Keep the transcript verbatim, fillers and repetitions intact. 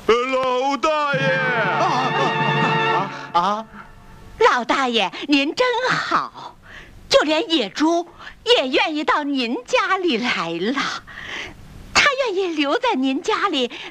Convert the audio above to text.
老大爷！啊啊！ 老大爷，您真好，就连野猪也愿意到您家里来了。他愿意留在您家里